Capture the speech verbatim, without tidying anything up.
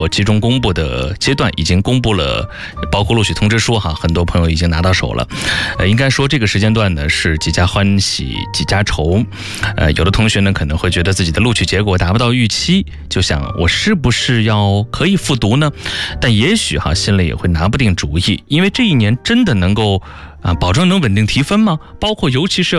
我期中公布的阶段已经公布了，包括录取通知书哈，很多朋友已经拿到手了。呃，应该说这个时间段呢是几家欢喜几家愁。呃，有的同学呢可能会觉得自己的录取结果达不到预期，就想我是不是要可以复读呢？但也许哈心里也会拿不定主意，因为这一年真的能够啊保证能稳定提分吗？包括尤其是